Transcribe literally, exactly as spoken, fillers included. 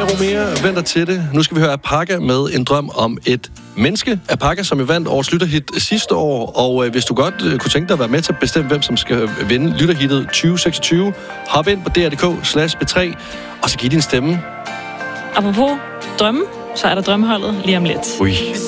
Romeo, venter til det. Nu skal vi høre Apaka med en drøm om et menneske. Apaka, som jo vandt årets lytterhit sidste år. Og øh, hvis du godt øh, kunne tænke dig at være med til at bestemme, hvem som skal vinde lytterhittet tyve seksogtyve, hop ind på d r punktum d k slash b tre, og så giv din stemme. Apropos drømme, så er der drømmeholdet lige om lidt. Ui.